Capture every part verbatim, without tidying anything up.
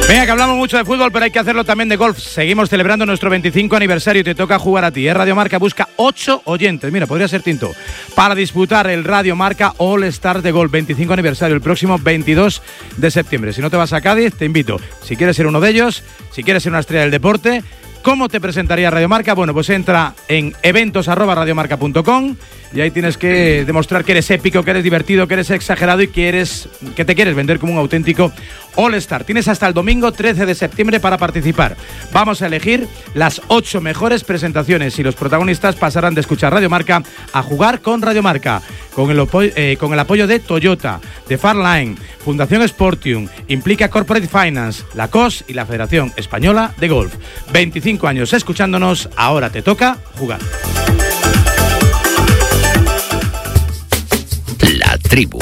Venga, que hablamos mucho de fútbol, pero hay que hacerlo también de golf. Seguimos celebrando nuestro veinticinco aniversario y te toca jugar a ti. ¿eh? Radio Marca busca ocho oyentes, mira, podría ser Tinto, para disputar el Radio Marca All Stars de Golf veinticinco aniversario el próximo veintidós de septiembre. Si no te vas a Cádiz, te invito. Si quieres ser uno de ellos, si quieres ser una estrella del deporte, ¿cómo te presentaría Radio Marca? Bueno, pues entra en eventos arroba radiomarca punto com y ahí tienes que demostrar que eres épico, que eres divertido, que eres exagerado y que, eres, que te quieres vender como un auténtico All-Star. Tienes hasta el domingo trece de septiembre para participar. Vamos a elegir las ocho mejores presentaciones y los protagonistas pasarán de escuchar Radio Marca a jugar con Radio Marca, con el, eh, con el apoyo de Toyota, de Farline, Fundación Sportium, Implica Corporate Finance, la C O S y la Federación Española de Golf. veinticinco años escuchándonos, ahora te toca jugar. La Tribu.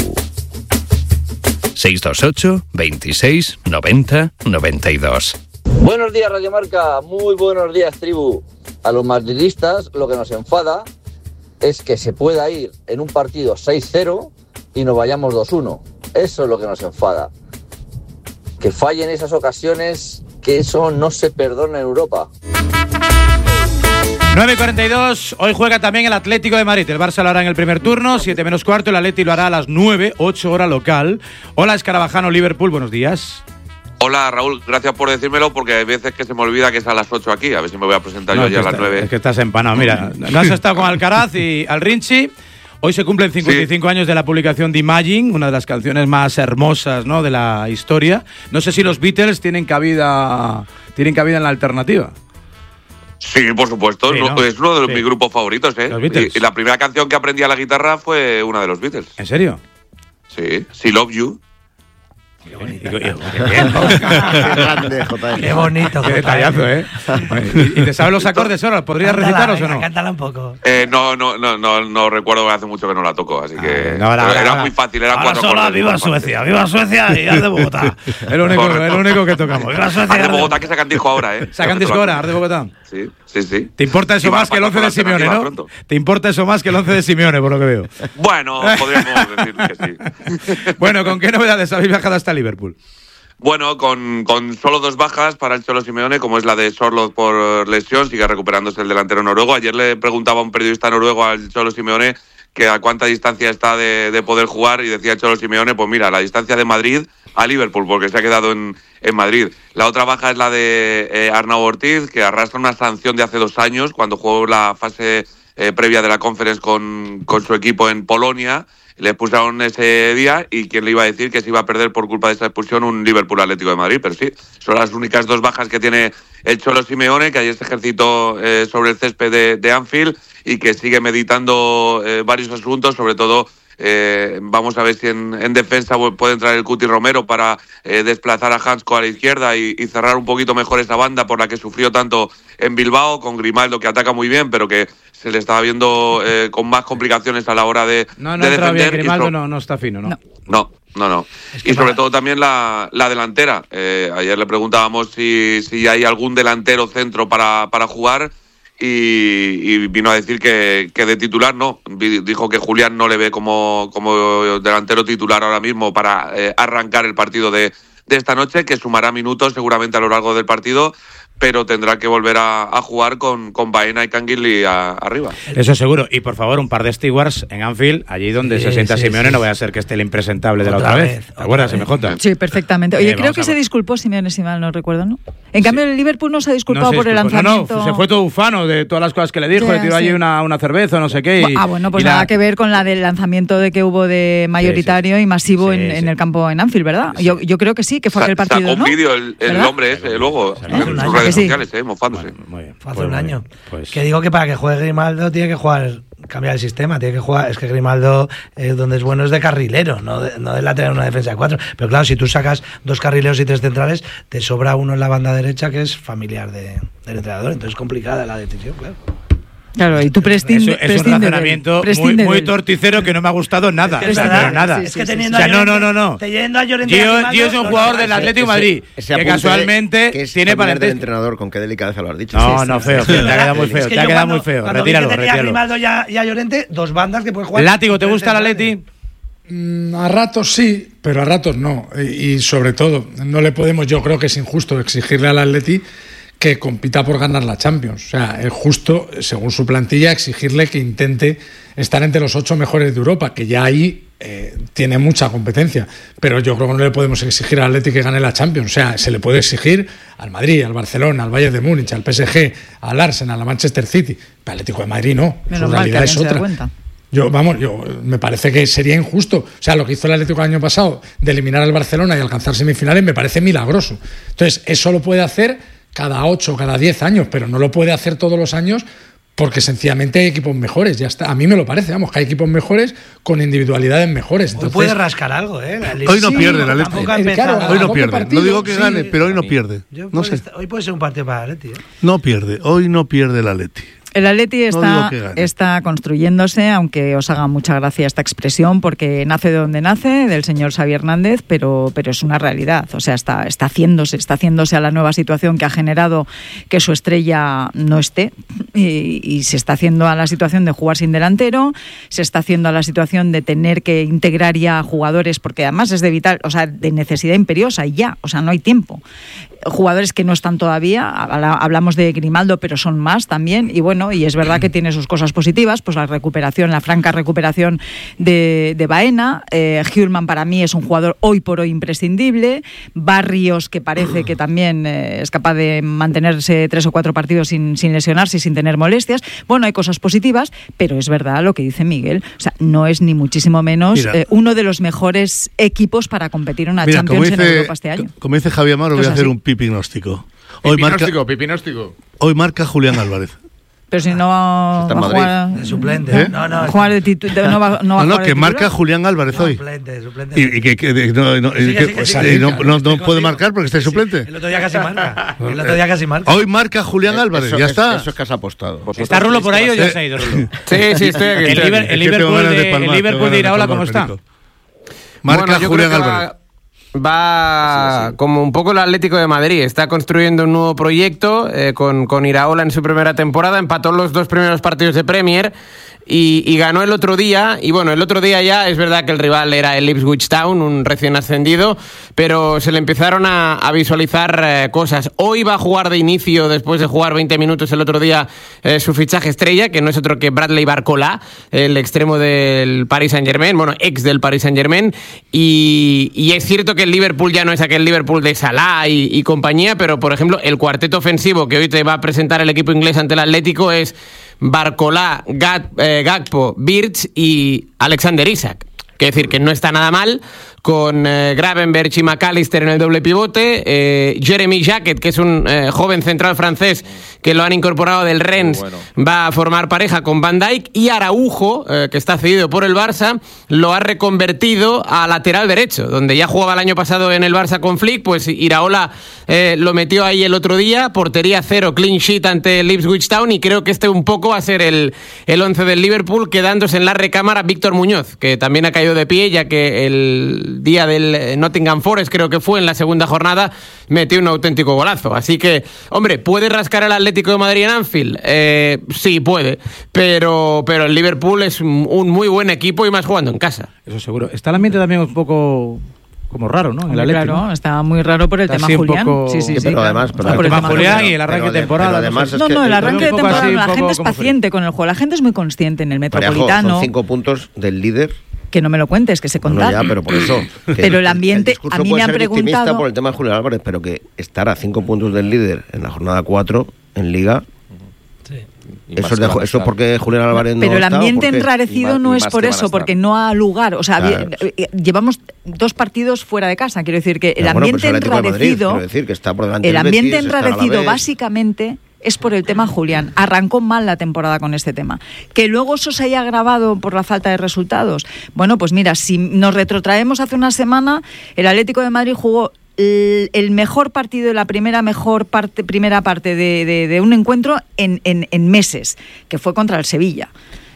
seis dos ocho, veintiséis, noventa, noventa y dos. Buenos días, Radio Marca. Muy buenos días, Tribu. A los madridistas lo que nos enfada es que se pueda ir en un partido seis cero y nos vayamos dos uno. Eso es lo que nos enfada. Que fallen esas ocasiones, que eso no se perdona en Europa. nueve y cuarenta y dos, hoy juega también el Atlético de Madrid. El Barça lo hará en el primer turno, siete menos cuarto, el Atleti lo hará a las nueve, ocho hora local. Hola, Escarabajano, Liverpool, buenos días. Hola, Raúl, gracias por decírmelo, porque hay veces que se me olvida que es a las ocho aquí. A ver si me voy a presentar no, yo ya a las nueve. Es que estás empanado, mira, no has estado con Alcaraz y Al Rinchi. Hoy se cumplen cincuenta y cinco sí. años de la publicación de Imagine, una de las canciones más hermosas, ¿no?, de la historia. No sé si los Beatles tienen cabida, tienen cabida en la alternativa. Sí, por supuesto, sí, ¿no? Es uno de los, sí. mis grupos favoritos, ¿eh? Y, y la primera canción que aprendí a la guitarra fue una de los Beatles. ¿En serio? Sí, She Love You. Qué bonito. Qué, qué, qué grande, J M. Qué bonito. Qué detallazo, ¿eh? ¿Y te sabes los acordes ahora? ¿Podrías recitarlos o no? Cántala un poco. Eh, no, no, no, no, no recuerdo, hace mucho que no la toco, así que no, ahora, era ahora, muy fácil, eran cuatro sola, acordes. ¡Viva Suecia! ¡Viva Suecia! Y Ar de Bogotá. El único, el único que tocamos. ¡Viva Suecia! Ar de Bogotá, que sacan disco ahora, ¿eh? ¿Sacan disco ahora, Ar de Bogotá? Sí, sí, sí. ¿Te importa eso más que el once de Simeone, no? Pronto. ¿Te importa eso más que el once de Simeone, por lo que veo? Bueno, podríamos decir que sí. Bueno, ¿con qué novedades habéis viajado hasta Liverpool? Bueno, con, con solo dos bajas para el Cholo Simeone, como es la de Sorloth por lesión, sigue recuperándose el delantero noruego. Ayer le preguntaba a un periodista noruego al Cholo Simeone que a cuánta distancia está de, de poder jugar, y decía el Cholo Simeone, pues mira, la distancia de Madrid a Liverpool, porque se ha quedado en, en Madrid. La otra baja es la de eh, Arnau Ortiz, que arrastra una sanción de hace dos años, cuando jugó la fase eh, previa de la Conference con, con su equipo en Polonia. Le expulsaron ese día, y quién le iba a decir que se iba a perder por culpa de esa expulsión un Liverpool Atlético de Madrid. Pero sí, son las únicas dos bajas que tiene el Cholo Simeone, que ayer se ejercitó eh, sobre el césped de, de Anfield y que sigue meditando eh, varios asuntos, sobre todo eh, vamos a ver si en, en defensa puede entrar el Cuti Romero para eh, desplazar a Hansko a la izquierda y, y cerrar un poquito mejor esa banda por la que sufrió tanto en Bilbao, con Grimaldo, que ataca muy bien, pero que se le estaba viendo eh, con más complicaciones a la hora de, no, no de defender. Bien, Grimaldo so- no, no está fino, ¿no? No, no, no. no. Es que y sobre para... todo también la, la delantera. Eh, ayer le preguntábamos si, si hay algún delantero centro para, para jugar, y, y vino a decir que, que de titular no. Dijo que Julián no le ve como, como delantero titular ahora mismo para eh, arrancar el partido de, de esta noche, que sumará minutos seguramente a lo largo del partido, pero tendrá que volver a, a jugar con, con Baena y Canguilí a, arriba. Eso seguro. Y por favor, un par de stewards en Anfield, allí donde sí, se sienta sí, Simeone, sí. No vaya a ser que esté el impresentable de otra la otra vez. vez. ¿Te acuerdas, M J? Sí, perfectamente. Oye, eh, creo que a... se disculpó Simeone, si mal no recuerdo, ¿no? En sí. cambio, el Liverpool no se ha disculpado no se por el disculpó. lanzamiento. No, no, se fue todo ufano de todas las cosas que le dijo, yeah, le tiró sí. allí una, una cerveza, no sé qué. Y, ah, bueno, pues y nada la... que ver con la del lanzamiento de que hubo de mayoritario sí, sí. y masivo sí, en, sí. en el campo en Anfield, ¿verdad? Sí. Yo, yo creo que sí, que fue Sa- aquel partido, sacó ¿no? un vídeo el, el hombre ese, luego, en sus redes sociales, eh, mofándose. Muy bien. Fue hace pues un año. Pues... Que digo que para que juegue Grimaldo tiene que jugar, cambiar el sistema, tiene que jugar. Es que Grimaldo, eh, donde es bueno, es de carrilero, no de, no de lateral en una defensa de cuatro. Pero claro, si tú sacas dos carrileros y tres centrales, te sobra uno en la banda derecha que es familiar de, del entrenador. Entonces es complicada la decisión, claro. Claro, y tú prescindes. Es, es un razonamiento muy, muy torticero que no me ha gustado nada. Es, es verdad, nada. Sí, sí, es que teniendo o sea, no, no, no, no. Teniendo a Llorente Gio, Gio es un jugador del Atlético de Madrid ese, ese que casualmente que es tiene para del entrenador, con qué delicadeza lo has dicho. No, sí, no, sí, feo, sí, feo, te ha quedado muy feo, es que te ha quedado muy feo. Cuando Retíralo, que tenía retíralo. Grimaldo y a Llorente, dos bandas que pueden jugar. Látigo, ¿te gusta el Atleti? Mm, a ratos sí, pero a ratos no. Y, y sobre todo, no le podemos, yo creo que es injusto exigirle al Atleti que compita por ganar la Champions. O sea, es justo, según su plantilla, exigirle que intente estar entre los ocho mejores de Europa, que ya ahí eh, tiene mucha competencia. Pero yo creo que no le podemos exigir al Atleti que gane la Champions. O sea, se le puede exigir al Madrid, al Barcelona, al Bayern de Múnich, al P S G, al Arsenal, al Manchester City. Pero al Atlético de Madrid no. Menos Su realidad es otra. Yo, vamos, yo me parece que sería injusto. O sea, lo que hizo el Atlético el año pasado de eliminar al Barcelona y alcanzar semifinales me parece milagroso. Entonces, eso lo puede hacer cada ocho, cada diez años, pero no lo puede hacer todos los años porque sencillamente hay equipos mejores. Ya está. A mí me lo parece, vamos, que hay equipos mejores con individualidades mejores. Entonces, hoy puede rascar algo, ¿eh? Hoy no sí, pierde el Atleti. Claro, hoy no pierde. Partido, no digo que sí, gane, pero hoy no pierde. No sé. Hoy puede ser un partido para el Atleti, ¿eh? No pierde, hoy no pierde el Atleti. El Atleti está, no está construyéndose, aunque os haga mucha gracia esta expresión, porque nace de donde nace, del señor Xavi Hernández, pero, pero es una realidad. O sea, está, está haciéndose, está haciéndose a la nueva situación que ha generado que su estrella no esté, y, y se está haciendo a la situación de jugar sin delantero, se está haciendo a la situación de tener que integrar ya jugadores, porque además es de vital, o sea, de necesidad imperiosa, y ya, o sea, no hay tiempo. Jugadores que no están todavía, hablamos de Grimaldo, pero son más también, y bueno, y es verdad que tiene sus cosas positivas, pues la recuperación, la franca recuperación de, de Baena. eh, Hjulman para mí es un jugador hoy por hoy imprescindible. Barrios, que parece que también eh, es capaz de mantenerse tres o cuatro partidos sin, sin lesionarse y sin tener molestias. Bueno, hay cosas positivas, pero es verdad lo que dice Miguel, o sea, no es ni muchísimo menos eh, uno de los mejores equipos para competir en una Mira, Champions dice, en Europa este año. Como dice Javier Amaro, voy a hacer así. un pipinóstico. Hoy pipinóstico, marca, pipinóstico. Hoy marca Julián Álvarez. Pero si no va, va a jugar de suplente, ¿eh? no, no, jugar de titu- de, no va, no va no, no, a que marca Julián Álvarez hoy. Suplente, suplente. Y, y que, que de, no, no, sí, que, que, sí, que, sí, no, no, no puede marcar porque está suplente. Sí, el otro día casi marca. El otro día casi marca. Hoy marca Julián Álvarez, eso, ya es, está. Eso es que has apostado. ¿Está Rulo por ahí o ya se ha ido Rulo? Sí, sí, estoy aquí. El, Liber, el Liverpool de, el Liverpool de Iraola, ¿cómo está? Marca Julián Álvarez. Va como un poco el Atlético de Madrid, está construyendo un nuevo proyecto eh, con, con Iraola en su primera temporada, empató los dos primeros partidos de Premier y, y ganó el otro día, y bueno, el otro día ya es verdad que el rival era el Ipswich Town, un recién ascendido, pero se le empezaron a, a visualizar eh, cosas. Hoy va a jugar de inicio, después de jugar veinte minutos el otro día, eh, su fichaje estrella, que no es otro que Bradley Barcola, el extremo del Paris Saint-Germain, bueno, ex del Paris Saint-Germain, y, y es cierto que el Liverpool ya no es aquel Liverpool de Salah y, y compañía, pero por ejemplo el cuarteto ofensivo que hoy te va a presentar el equipo inglés ante el Atlético es Barcola, Gat, eh, Gakpo, Birch y Alexander Isak. Quiere decir que no está nada mal, con eh, Gravenberch y McAllister en el doble pivote, eh, Jeremy Jacquet, que es un eh, joven central francés que lo han incorporado del Rennes, bueno. va a formar pareja con Van Dijk, y Araujo, eh, que está cedido por el Barça, lo ha reconvertido a lateral derecho, donde ya jugaba el año pasado en el Barça con Flick, pues Iraola eh, lo metió ahí el otro día, portería cero, clean sheet ante el Ipswich Town, y creo que este un poco va a ser el, el once del Liverpool, quedándose en la recámara Víctor Muñoz, que también ha caído de pie, ya que el día del Nottingham Forest, creo que fue en la segunda jornada, metió un auténtico golazo. Así que, hombre, ¿puede rascar al Atlético de Madrid en Anfield? Eh, sí, puede, pero, pero el Liverpool es un, un muy buen equipo y más jugando en casa. Eso seguro. Está el ambiente también un poco como raro, ¿no? El Atlético, claro, ¿no? Está muy raro por el está tema Julián. Poco... Sí, sí, sí. Pero además, pero por el tema Julián pero, y el arranque de temporada. Pero además no, es que no, el arranque de temporada, así, la gente es paciente frío. con el juego. La gente es muy consciente en el Metropolitano. Parejo, son cinco puntos del líder. Que no me lo cuentes, que se contar. No, ya, pero por eso. Pero el ambiente, el a mí me han preguntado por el tema de Julián Álvarez, pero que estar a cinco puntos del líder en la jornada cuatro en Liga. Sí. Eso es, de, eso es porque Julián Álvarez no pero el está, ambiente enrarecido no es por eso, porque no ha lugar. O sea, claro. Llevamos dos partidos fuera de casa. Quiero decir que el bueno, ambiente enrarecido. Quiero decir que está por delante el ambiente Betis, enrarecido básicamente es por el tema Julián. Arrancó mal la temporada con este tema. Que luego eso se haya agravado por la falta de resultados. Bueno, pues mira, si nos retrotraemos hace una semana, el Atlético de Madrid jugó el, el mejor partido de la primera mejor parte, primera parte de, de, de un encuentro en, en, en meses, que fue contra el Sevilla.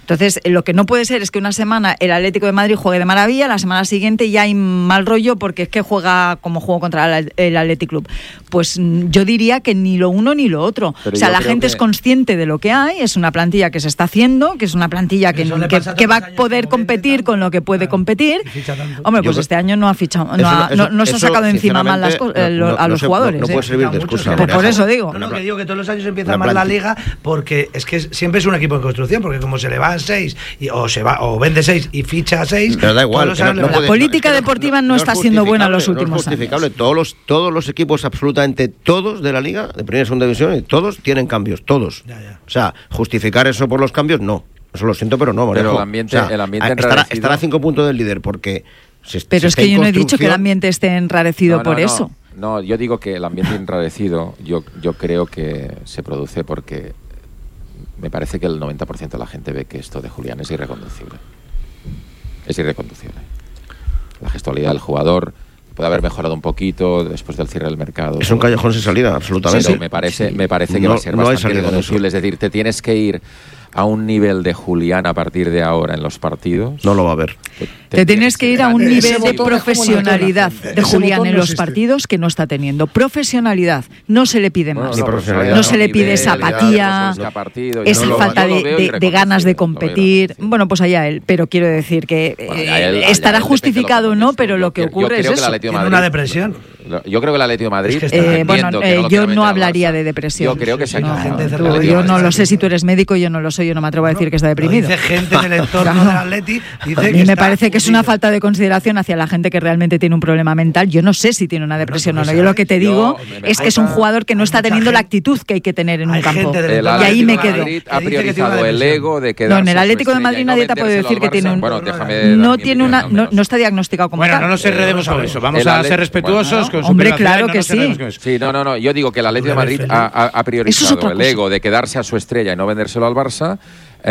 Entonces, lo que no puede ser es que una semana el Atlético de Madrid juegue de maravilla, la semana siguiente ya hay mal rollo porque es que juega como juego contra el Athletic Club. Pues yo diría que ni lo uno ni lo otro. Pero o sea, la gente que... es consciente de lo que hay, es una plantilla que se está haciendo, que es una plantilla que, que, que va a poder competir con lo que puede claro, competir. Hombre, pues yo este año no ha fichado, no, ha, no, no se ha sacado encima mal las co- no, no, a los no jugadores. No, no puede servir de excusa. Por, por eso digo. No, no, que digo que todos los años empieza mal la liga porque es que siempre es un equipo en construcción, porque como se le va a seis y, o se va o vende seis y ficha a seis, pero da igual. Que no, no la puede, política no, deportiva no, no está siendo buena en los últimos no es justificable. años. Todos los todos los equipos, absolutamente todos de la liga, de primera y segunda división, todos tienen cambios, todos. Ya, ya. O sea, justificar eso por los cambios, no. Eso lo siento, pero no. Manejo. Pero el ambiente, o sea, el ambiente estará, estará a cinco puntos del líder porque. Se, pero se es que yo no he dicho que el ambiente esté enrarecido no, no, por no. eso. No, yo digo que el ambiente enrarecido, yo, yo creo que se produce porque me parece que el noventa por ciento de la gente ve que esto de Julián es irreconducible. Es irreconducible. La gestualidad del jugador puede haber mejorado un poquito después del cierre del mercado. Es un callejón sin salida, absolutamente. Pero me parece, me parece que no, va a ser no bastante irreconducible. Es decir, te tienes que ir a un nivel de Julián a partir de ahora en los partidos. No lo va a haber. Te, te, te tienes que ir a un nivel de profesionalidad de Julián en los partidos que no está teniendo. Profesionalidad, no se le pide más. Bueno, no, no, no se le pide esa apatía, esa no falta de, de, de ganas de competir. Bueno, pues allá él, pero quiero decir que bueno, eh, él, estará justificado o no, pero lo que ocurre yo, yo es eso. Tiene una depresión. Yo creo que el Atlético de Madrid. Es que eh, bueno, eh, yo no hablaría de depresión. Yo creo que se no, Yo no lo sé si tú eres médico, yo no lo soy, yo no me atrevo a decir que está deprimido. Dice gente del entorno del Atleti. Dice a mí me parece que es una falta de consideración hacia la gente que realmente tiene un problema mental. Yo no sé si tiene una depresión o no. Yo lo que te digo es que es un jugador que no está teniendo la actitud que hay que tener en un campo. Y ahí me quedo. Ha priorizado el ego de quedarse. No, en el Atlético de Madrid nadie te puede decir que tiene un. No tiene una. No está diagnosticado como tal. Bueno, no nos enredemos con eso. Vamos a ser respetuosos con su Hombre, claro que sí. Sí, no, no, no. Yo digo que el Atlético de Madrid ha, ha, ha priorizado el ego de quedarse a su estrella y no vendérselo al Barça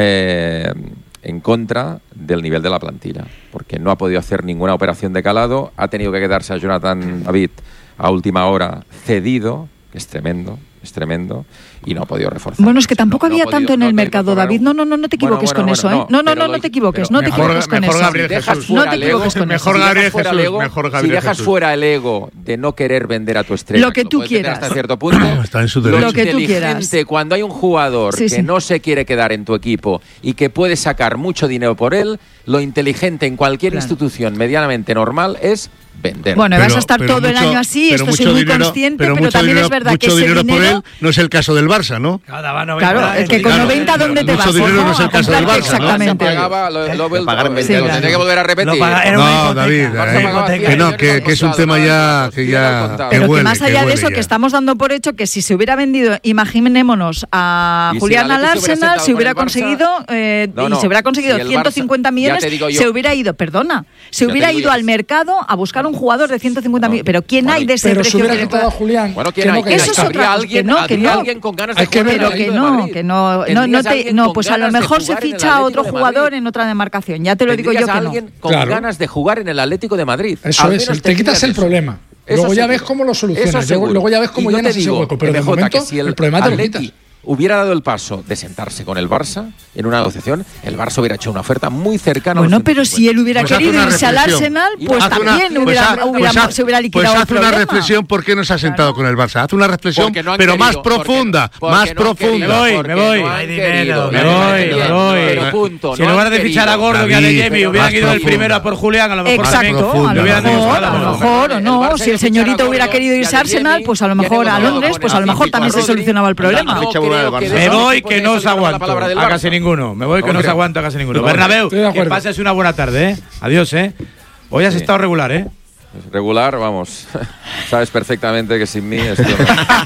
eh, en contra del nivel de la plantilla. Porque no ha podido hacer ninguna operación de calado. Ha tenido que quedarse a Jonathan David a última hora cedido, que es tremendo. Es tremendo y no ha podido reforzar. Bueno, es que tampoco no, había no tanto podido, en el no mercado, David. No, no, no, no te equivoques bueno, bueno, con bueno, eso, ¿eh? No, no, no, no te equivoques, no te equivoques con eso. No te equivoques con eso. Mejor Gabriel Jesús, mejor Gabriel Si dejas fuera el ego de no querer vender a tu estrella, lo que tú quieras. Hasta cierto punto. Está en su derecho. Lo que tú quieras. Cuando hay un jugador sí, que sí. no se quiere quedar en tu equipo y que puede sacar mucho dinero por él, lo inteligente en cualquier claro. institución medianamente normal es vender. Bueno, pero, vas a estar todo mucho, el año así, esto soy muy dinero, consciente, pero, pero también dinero, es verdad mucho que ese dinero dinero... por él no es el caso del Barça, ¿no? Claro, es que con claro, noventa ¿dónde te vas? Mucho dinero no es el caso del Barça, exactamente. ¿no? Pagaba, lo, lo, lo, pagar en sí, lo tendré que volver a repetir. No, David, que no, que es un tema ya que ya Pero que más allá de eso, que estamos dando por hecho que si se hubiera vendido, imaginémonos a Julián al Arsenal, se hubiera conseguido y se hubiera conseguido ciento cincuenta millones, se hubiera ido, perdona, se hubiera ido al mercado a buscar un jugador de ciento cincuenta millones. Pero ¿quién hay de ese pero precio? Pero si hubiera quitado a Julián. Bueno, ¿quién hay? Eso es otra cosa. Que no, que no. alguien con ganas de jugar pero que no, que no. No, no, te, no pues a lo mejor se ficha a otro jugador en otra demarcación. Ya te lo digo yo que no. alguien con claro. ganas de jugar en el Atlético de Madrid. Eso es, te quitas el problema. Luego ya ves cómo lo solucionas. Luego ya ves cómo llenas ese hueco. Pero de momento el problema te lo quitas. Hubiera dado el paso de sentarse con el Barça en una negociación, el Barça hubiera hecho una oferta muy cercana. Bueno, pero si él hubiera pues querido irse al Arsenal, pues haz también una, hubiera, pues hubiera, pues se hubiera liquidado pues el haz problema. una reflexión por qué no se ha sentado claro. con el Barça. Haz una reflexión, no pero querido, más profunda, porque, más porque profunda. Me voy, me voy. No querido, me voy, me voy. Pero punto, si en lugar de fichar a Gordo y a De Jemi hubieran ido el primero a por Julián, a lo mejor Exacto, a lo mejor, a lo mejor, o no. Si el señorito hubiera querido irse a Arsenal, pues a lo mejor a Londres, pues a lo mejor también se solucionaba el problema. Me voy que no os aguanto a casi ninguno. Me voy que no os aguanto a casi ninguno. Bernabéu, que pases una buena tarde, ¿eh? Adiós, ¿eh? Hoy has sí. estado regular, ¿eh? Regular, vamos. Sabes perfectamente que sin mí esto no,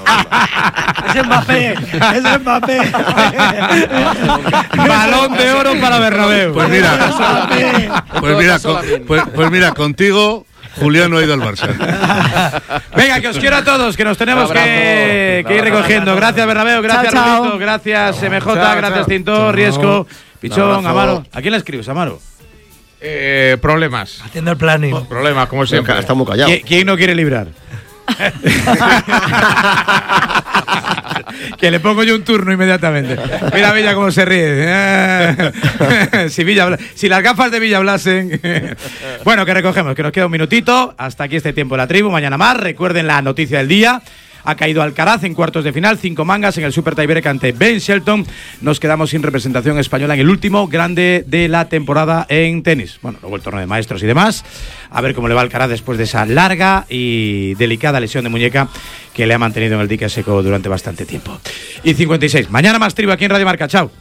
no es Mbappé, es Mbappé. Balón de oro para Bernabéu. Pues mira, pues mira, con, pues, pues mira, contigo Julián no ha ido al Barça. Venga, que os quiero a todos, que nos tenemos que, que ir recogiendo. Gracias, Bernabéu, gracias, chao, Rubito, gracias, M J, chao, gracias, Tintor, Riesco, Pichón, Amaro. ¿A quién le escribes, Amaro? Eh, problemas. Haciendo el planning. Oh, problemas, como siempre. Está muy callado. ¿Quién no quiere librar? Que le pongo yo un turno inmediatamente. Mira Villa cómo se ríe. si, Villa, si las gafas de Villa hablasen. Bueno, que recogemos, que nos queda un minutito. Hasta aquí este tiempo de la tribu. Mañana más. Recuerden la noticia del día. Ha caído Alcaraz en cuartos de final, cinco mangas en el Super Tiebreak ante Ben Shelton. Nos quedamos sin representación española en el último grande de la temporada en tenis. Bueno, luego el torneo de maestros y demás. A ver cómo le va Alcaraz después de esa larga y delicada lesión de muñeca que le ha mantenido en el dique seco durante bastante tiempo. Y cincuenta y seis. Mañana más tribu aquí en Radio Marca. Chao.